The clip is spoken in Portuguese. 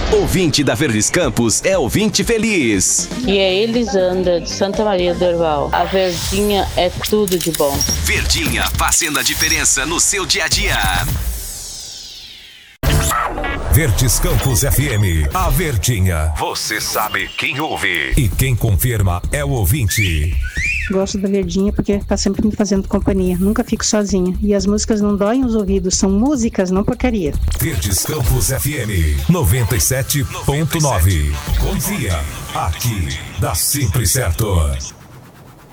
Ouvinte da Verdes Campos é ouvinte feliz. E é Elisandra, de Santa Maria do Herval. A Verdinha é tudo de bom. Verdinha, fazendo a diferença no seu dia a dia. Verdes Campos FM, a Verdinha. Você sabe quem ouve. E quem confirma é o ouvinte. Gosto da Verdinha porque tá sempre me fazendo companhia. Nunca fico sozinha. E as músicas não doem os ouvidos. São músicas, não porcaria. Verdes Campos FM 97.9. Confia. Aqui dá sempre certo.